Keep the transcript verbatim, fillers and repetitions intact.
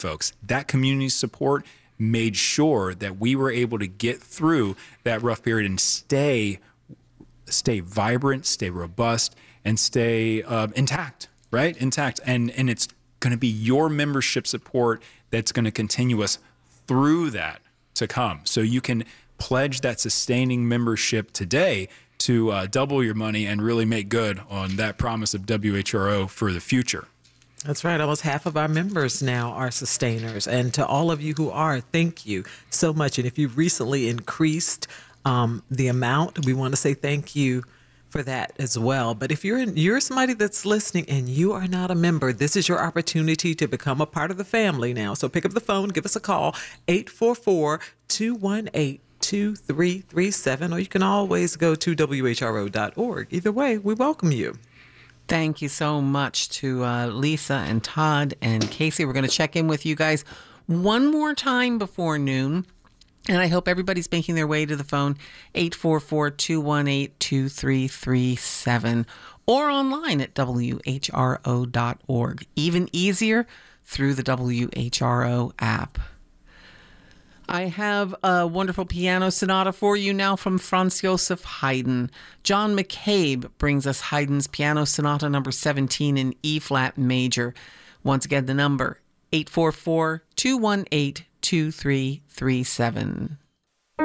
folks. That community support made sure that we were able to get through that rough period and stay stay vibrant, stay robust, and stay uh, intact, right? Intact. And, and it's going to be your membership support that's going to continue us through that to come. So you can pledge that sustaining membership today to uh, double your money and really make good on that promise of W H R O for the future. That's right. Almost half of our members now are sustainers. And to all of you who are, thank you so much. And if you recently increased um, the amount, we want to say thank you for that as well. But if you're in, you're somebody that's listening and you are not a member, this is your opportunity to become a part of the family now. So pick up the phone, give us a call, eight four four, two one eight, two three three seven, or you can always go to W H R O dot org. Either way, we welcome you. Thank you so much to uh, Lisa and Todd and Casey. We're going to check in with you guys one more time before noon. And I hope everybody's making their way to the phone, eight four four, two one eight, two three three seven, or online at W H R O dot org. Even easier, through the W H R O app. I have a wonderful piano sonata for you now from Franz Joseph Haydn. John McCabe brings us Haydn's Piano Sonata number seventeen in E-flat major. Once again, the number, eight four four, two one eight, two three three seven.